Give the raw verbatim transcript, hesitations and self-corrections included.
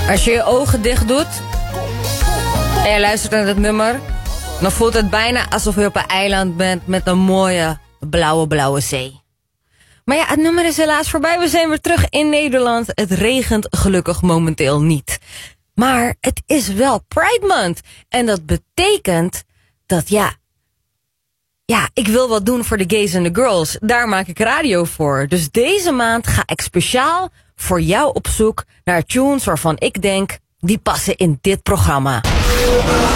Als je je ogen dicht doet en je luistert naar het nummer, dan voelt het bijna alsof je op een eiland bent met een mooie blauwe, blauwe zee. Maar ja, het nummer is helaas voorbij. We zijn weer terug in Nederland. Het regent gelukkig momenteel niet. Maar het is wel Pride Month. En dat betekent dat ja... Ja, ik wil wat doen voor de gays en de girls. Daar maak ik radio voor. Dus deze maand ga ik speciaal voor jou op zoek naar tunes waarvan ik denk, die passen in dit programma.